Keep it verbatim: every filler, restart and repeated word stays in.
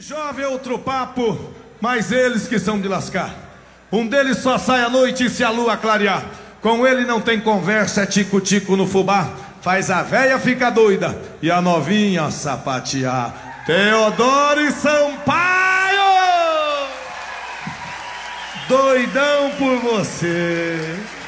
Jovem é outro papo, mas eles que são de lascar. Um deles só sai à noite e se a lua clarear. Com ele não tem conversa, é tico-tico no fubá. Faz a véia ficar doida e a novinha sapatear. Teodoro e Sampaio, doidão por você.